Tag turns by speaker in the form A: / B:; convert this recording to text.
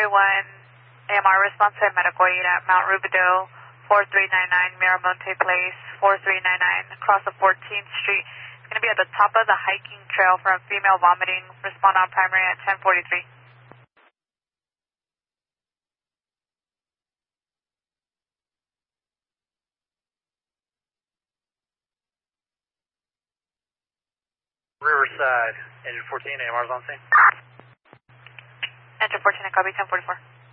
A: AMR response to medical aid at Mount Rubidoux, 4399 Miramonte Place, 4399 across the 14th Street. It's going to be at the top of the hiking trail from female vomiting. Respond on primary at 1043.
B: Riverside, engine 14, AMR's on scene.
A: Engine 14, I copy 1044.